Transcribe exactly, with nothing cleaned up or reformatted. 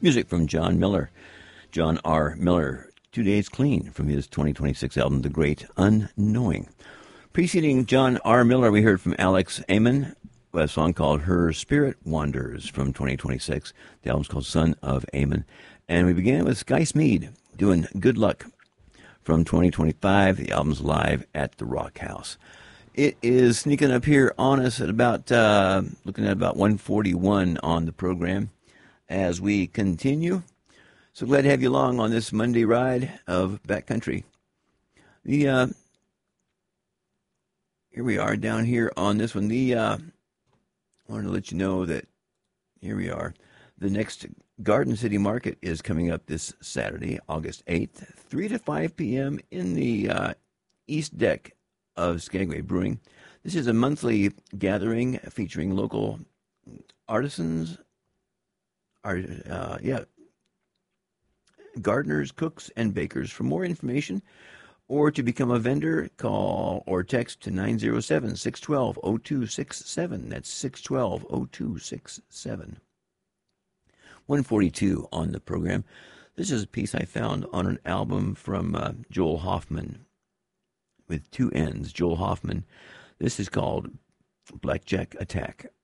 Music from John Miller. John R. Miller, Two Days Clean, from his twenty twenty-six album, The Great Unknowing. Preceding John R. Miller, we heard from Alex Amon, a song called Her Spirit Wanders from twenty twenty-six. The album's called Son of Amon. And we began with Sky Smeed doing Good Luck from twenty twenty-five. The album's live at the Rock House. It is sneaking up here on us at about, uh, looking at about one forty-one on the program as we continue. So glad to have you along on this Monday ride of Backcountry. The, uh, here we are down here on this one. The, uh, I wanted to let you know that here we are. The next Garden City Market is coming up this Saturday, August eighth, three to five p.m. in the uh, East Deck of Skagway Brewing. This is a monthly gathering featuring local artisans, art, uh, yeah, gardeners, cooks, and bakers. For more information or to become a vendor, call or text to nine oh seven, six one two, oh two six seven. That's six one two, oh two six seven. one forty-two on the program. This is a piece I found on an album from uh, Joel Hoffman with two N's, Joel Hoffman. This is called Blackjack Attack.